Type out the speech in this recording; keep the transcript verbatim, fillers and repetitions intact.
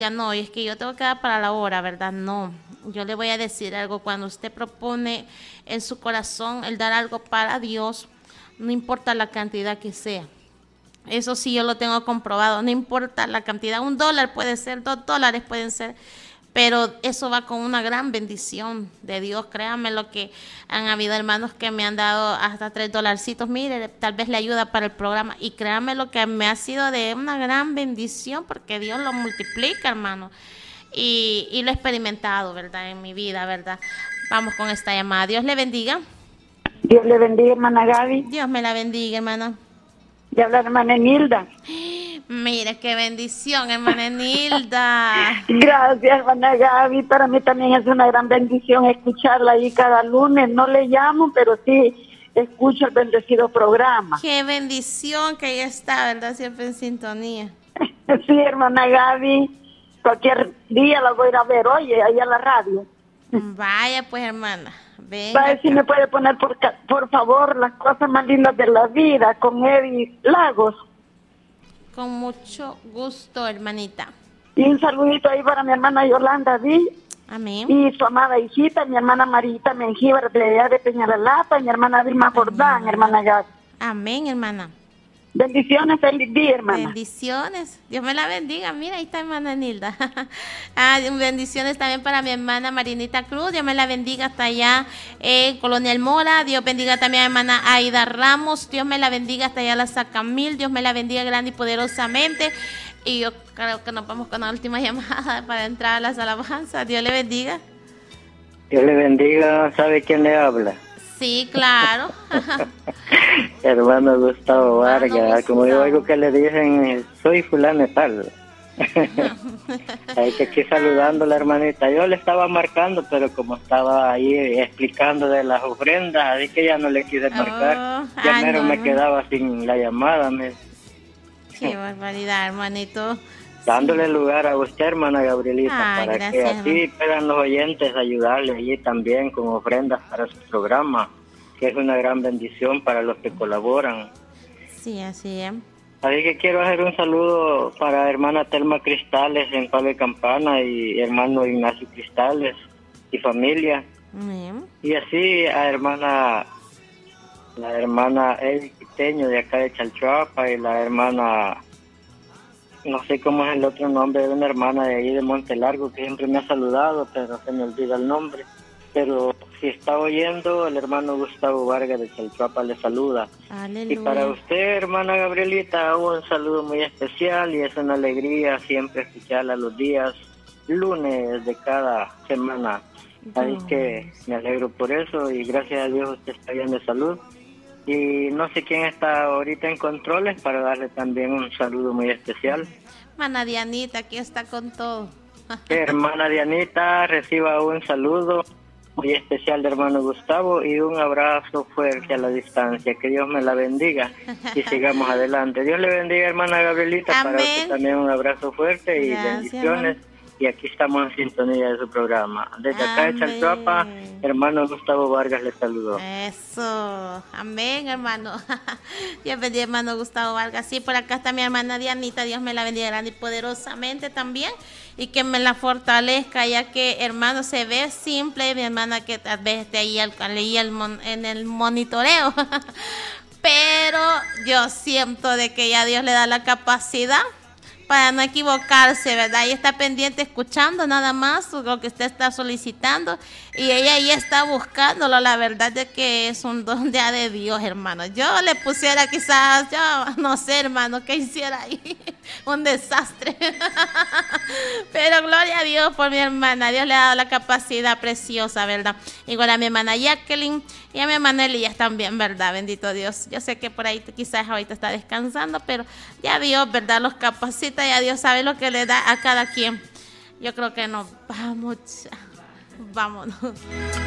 ya no, y es que yo tengo que dar para la hora, ¿verdad? No, yo le voy a decir algo, cuando usted propone en su corazón el dar algo para Dios, no importa la cantidad que sea. Eso sí, yo lo tengo comprobado, no importa la cantidad, un dólar puede ser, dos dólares pueden ser, pero eso va con una gran bendición de Dios. Créanme lo que han habido hermanos que me han dado hasta tres dolarcitos, mire, tal vez le ayuda para el programa, y créanme lo que me ha sido de una gran bendición, porque Dios lo multiplica, hermano, y, y lo he experimentado, ¿verdad? En mi vida, ¿verdad? Vamos con esta llamada. Dios le bendiga. Dios le bendiga, hermana Gaby. Dios me la bendiga, hermana. Y habla hermana Nilda. Mire, qué bendición, hermana Nilda. Gracias, hermana Gaby. Para mí también es una gran bendición escucharla ahí cada lunes. No le llamo, pero sí escucho el bendecido programa. Qué bendición que ella está, ¿verdad? Siempre en sintonía. Sí, hermana Gaby. Cualquier día la voy a ir a ver, oye, ahí a la radio. Vaya, pues, hermana. Venga. Va a ver si me puede poner, por, por favor, las cosas más lindas de la vida con Eddie Lagos. Con mucho gusto, hermanita. Y un saludito ahí para mi hermana Yolanda Díaz. Amén. Y su amada hijita, mi hermana Marita Mengíbar de allá de Peñalalapa, y mi hermana Vilma Jordán, hermana Gaby. Amén, hermana. Bendiciones, feliz día, hermana. Bendiciones. Dios me la bendiga. Mira, ahí está hermana Nilda. Ah, bendiciones también para mi hermana Marinita Cruz. Dios me la bendiga hasta allá en Colonia El Mora. Dios bendiga también a mi hermana Aida Ramos. Dios me la bendiga hasta allá la Sacamil. Dios me la bendiga grande y poderosamente. Y yo creo que nos vamos con la última llamada para entrar a las alabanzas. Dios le bendiga. Dios le bendiga. ¿Sabe quién le habla? Sí, claro. Hermano Gustavo Vargas, Hermano Gustavo. como yo oigo que le dicen, soy fulano tal. Hay que aquí saludando a la hermanita. Yo le estaba marcando, pero como estaba ahí explicando de las ofrendas, así que ya no le quise marcar. Oh, ya ay, mero no, me no. quedaba sin la llamada. Me... Qué barbaridad, hermanito. Dándole lugar a usted, hermana Gabrielita, Ay, para gracias, que así hermano. puedan los oyentes ayudarle allí también con ofrendas para su programa, que es una gran bendición para los que colaboran. Sí, así es. Así que quiero hacer un saludo para hermana Telma Cristales en Palo Campana y hermano Ignacio Cristales y familia. Amén. Y así a hermana, la hermana Edith Quiteño de acá de Chalchuapa y la hermana, no sé cómo es el otro nombre de una hermana de ahí de Montelargo que siempre me ha saludado, pero se me olvida el nombre. Pero si está oyendo, el hermano Gustavo Vargas de Chalchuapa le saluda. Aleluya. Y para usted, hermana Gabrielita, un saludo muy especial y es una alegría siempre escucharla los días lunes de cada semana. Así que me alegro por eso y gracias a Dios usted está bien de salud. Y no sé quién está ahorita en controles para darle también un saludo muy especial. Hermana Dianita, aquí está con todo. Hermana Dianita, reciba un saludo muy especial de hermano Gustavo y un abrazo fuerte a la distancia. Que Dios me la bendiga y sigamos adelante. Dios le bendiga, hermana Gabrielita. Amén. Para usted también un abrazo fuerte y Gracias, bendiciones. hermano. Y aquí estamos en sintonía de su programa. Desde acá de Amén. Chalchuapa, hermano Gustavo Vargas le saludó. Eso, amén, hermano. Dios bendiga, hermano Gustavo Vargas. Sí, por acá está mi hermana Dianita. Dios me la bendiga grande y poderosamente también. Y que me la fortalezca, ya que, hermano, se ve simple. Mi hermana que tal vez esté ahí al, leí el mon, en el monitoreo. Pero yo siento de que ya Dios le da la capacidad para no equivocarse, ¿verdad? Ella está pendiente escuchando nada más lo que usted está solicitando y ella ya está buscándolo. La verdad es que es un don ya de Dios, hermano. Yo le pusiera quizás, yo no sé, hermano, qué hiciera ahí. Un desastre. Pero gloria a Dios por mi hermana. Dios le ha dado la capacidad preciosa, ¿verdad? Igual a mi hermana Jacqueline y a mi hermana Elías también, ¿verdad? Bendito Dios. Yo sé que por ahí quizás ahorita está descansando, pero ya Dios, ¿verdad? Los capacita, ya Dios sabe lo que le da a cada quien. Yo creo que nos vamos, vámonos.